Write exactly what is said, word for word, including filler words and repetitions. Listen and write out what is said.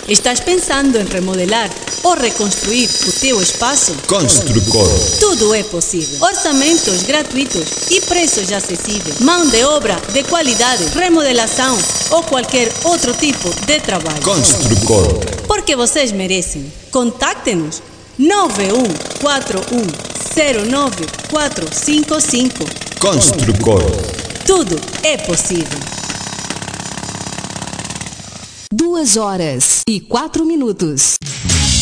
Estás pensando em remodelar ou reconstruir o teu espaço? Construcor. Tudo é possível. Orçamentos gratuitos e preços acessíveis. Mão de obra de qualidade, remodelação ou qualquer outro tipo de trabalho. Construcor. Porque vocês merecem. Contacte-nos nove um quatro um zero nove quatro cinco cinco. Construcor. Tudo é possível. Duas horas e quatro minutos.